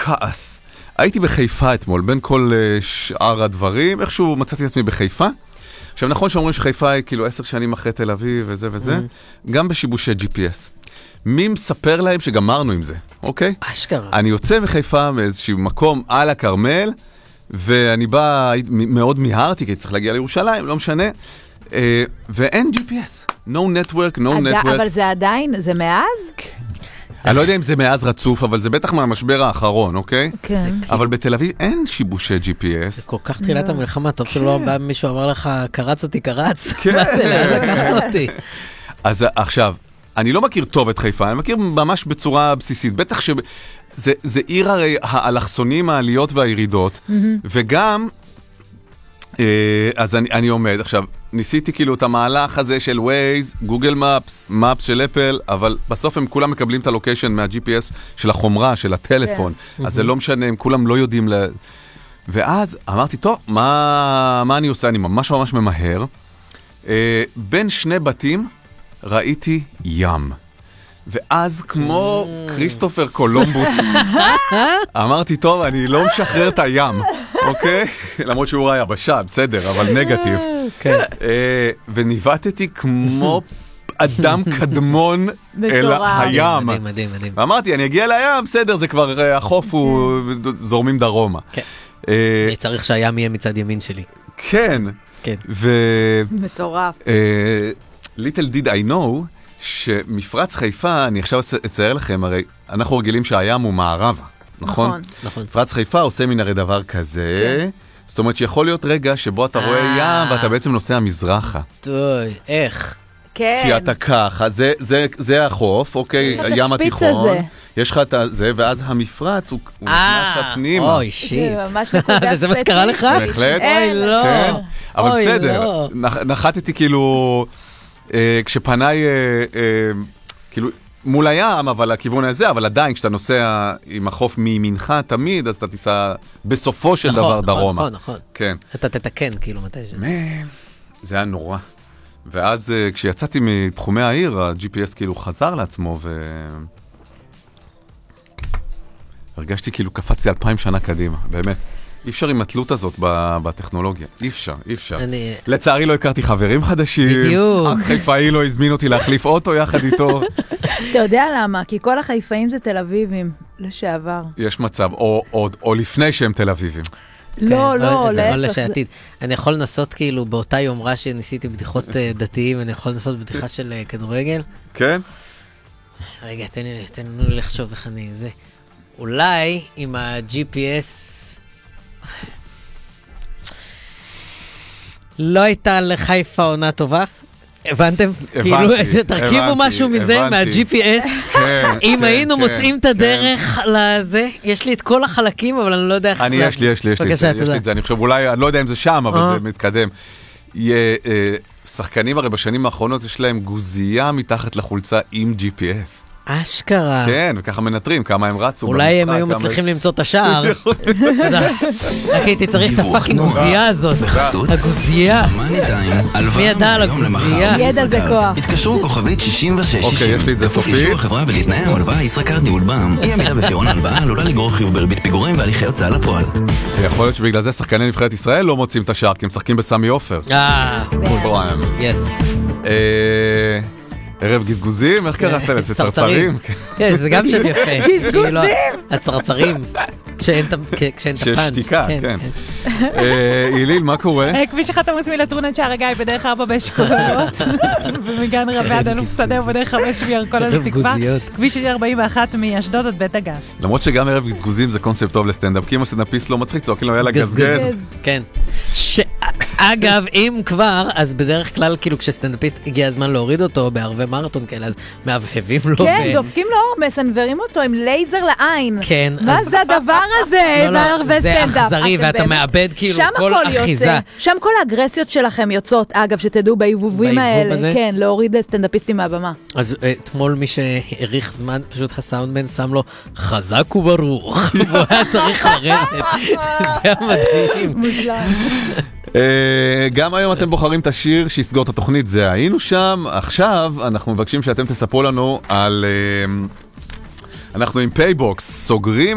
כעס. הייתי בחיפה אתמול, בין כל שאר הדברים, איכשהו מצאתי את עצמי בחיפה. עכשיו נכון שאומרים שחיפה היא כאילו 10 שנים אחרי תל אביב וזה וזה, גם בשיבושי GPS. מי מספר להם שגמרנו עם זה, אוקיי? אשכרה. אני יוצא מחיפה מאיזשהו מקום על הכרמל, ואני בא, מאוד מיהרתי, כי צריך להגיע לירושלים, לא משנה, ואין GPS. No network, no network. אבל זה עדיין, זה מאז? כן. אני לא יודע אם זה מאז רצוף, אבל זה בטח מהמשבר האחרון, אוקיי? כן. אבל בתל אביב אין שיבושי GPS. זה כל כך תחילת המלחמה, טוב שלא בא מישהו אמר לך, קרץ אותי, קרץ. כן. מה זה, לאן לקחת אותי? אז עכשיו, אני לא מכיר טוב את חיפה, אני מכיר ממש בצורה בסיסית. בטח שזה עיר הרי האלכסונים, העליות והירידות, וגם, אז אני עומד, עכשיו, ניסיתי כאילו את המהלך הזה של ווייז, גוגל מפס, מפס של אפל, אבל בסוף הם כולם מקבלים את הלוקיישן מה-GPS של החומרה, של הטלפון, אז זה לא משנה, הם כולם לא יודעים ואז אמרתי, טוב, מה אני עושה? אני ממש ממש ממהר. בין שני בתים ראיתי ים. ואז כמו כריסטופר קולומבוס, אמרתי, טוב, אני לא משחרר את הים, אוקיי? למרות שהוא ראה יבשה, בסדר, אבל נגטיב. וניווטתי כמו אדם קדמון אל הים. מדהים, מדהים, מדהים. ואמרתי, אני אגיע לים, בסדר, זה כבר החוף, הוא זורמים דרומה. אני צריך שהים יהיה מצד ימין שלי. כן. מטורף. Little did I know, שמפרץ חיפה, אני עכשיו אצייר לכם, הרי אנחנו רגילים שהים הוא מערבה, נכון? נכון. מפרץ חיפה עושה מן הרי דבר כזה, זאת אומרת שיכול להיות רגע שבו אתה רואה ים ואתה בעצם נוסע מזרחה. טוב, איך? כן. כי אתה ככה, זה החוף, אוקיי, ים התיכון. יש לך את זה, ואז המפרץ הוא נכנס לפנימה. אוי, שיט. זה ממש נקודה ספציפית. וזה מה שקרה לך? בהחלט. אוי, לא. כן, אבל אוי, בסדר, לא. נחתתי כאילו, כשפניי, כאילו, מול הים, אבל הכיוון הזה, אבל עדיין, כשאתה נוסע עם החוף מימינך תמיד, אז אתה תיסע בסופו של דבר דרומה. נכון, נכון. כן. אתה תתקן, כאילו, מתי ש... זה היה נורא. ואז כשיצאתי מתחומי העיר, ה-GPS כאילו חזר לעצמו, הרגשתי כאילו קפצתי 2000 שנה קדימה, באמת. אי אפשר עם התלות הזאת בטכנולוגיה. אי אפשר, אי אפשר. לצערי לא הכרתי חברים חדשים. בדיוק. חיפאי לא הזמין אותי להחליף אוטו יחד איתו. אתה יודע למה? כי כל החיפאים זה תל אביבים, לשעבר. יש מצב, או לפני שהם תל אביבים. לא, לא, להפך. אני יכול לנסות כאילו באותה יומרה שניסיתי בדיחות דתיים, אני יכול לנסות בדיחה של כדורגל? כן? רגע, תן לי לחשוב איך אני זה. אולי עם ה-GPS לא הייתה לחיפה עונה טובה? הבנתם? כאילו, תרכיבו משהו מזה מה-GPS. אם היינו מוצאים את הדרך לזה, יש לי את כל החלקים, אבל אני לא יודע איך... יש לי את זה, אני חושב, אולי, אני לא יודע אם זה שם, אבל זה מתקדם. שחקנים הרי בשנים האחרונות יש להם גוזייה מתחת לחולצה עם GPS. אשכרה. כן, וככה מנטרים כמה הם רצו. אולי הם היו מצליחים למצוא את השער. רק הייתי צריך את הפאקינג גוזייה הזאת. הגוזייה. מי ידע על הגוזייה? ידע זה כוח. התקשרו כוכבית 66. אוקיי, יש לי את זה סופית. אישור החברה ולתנאי ההלוואה ישראכרט ניהול בע"מ. אי עמידה בפירעון ההלוואה עלולה לגרור חיוב בריבית פיגורים והליכי הוצאה לפועל. יכול להיות שבגלל זה שחקני נבחרת ישראל לא מוצאים את השער, כי הם משחקים בסמי עופר. יס. ערב גזגוזים? איך קראת לזה? צרצרים? כן, זה גם שם יפה. גזגוזים! הצרצרים, כשאין את הפאנץ'. שיש שתיקה, כן. איליל, מה קורה? כביש אחד עמוס מלטרונת שער הגיא בדרך 4 באשכולות, ומגן רבי עד אלוף שדה ובדרך 5 מירקון אז תקווה, כביש 41 מאשדוד עד בית הגן. למרות שגם ערב גזגוזים זה קונספט טוב לסטנדאפ, כי אם הסטנדאפיסט לא מצחיק, צועקים לו יאללה גזגז. כן. אגב, אם כבר, אז בדרך כלל, כאילו כשסטנדאפיסט הגיע הזמן להוריד אותו בערבי מרתון כאלה, אז מהבהבים לו. כן, דופקים לו, מסנברים אותו עם לייזר לעין. כן. מה זה הדבר הזה? בערבי סטנדאפ. זה אכזרי, ואתה מאבד כאילו כל אחיזה. שם כל האגרסיות שלכם יוצאות, אגב, שתדעו בעיבובים האלה, כן, להוריד סטנדאפיסטים מהבמה. אז אתמול מי שהעריך זמן, פשוט הסאונדמן שם לו חזק וברוך, והוא היה צריך לרדת. זה היה מדהים. מושלם. גם היום אתם בוחרים את השיר שיסגור את התוכנית, זה היינו שם. עכשיו אנחנו מבקשים שאתם תספרו לנו על אנחנו עם פייבוקס סוגרים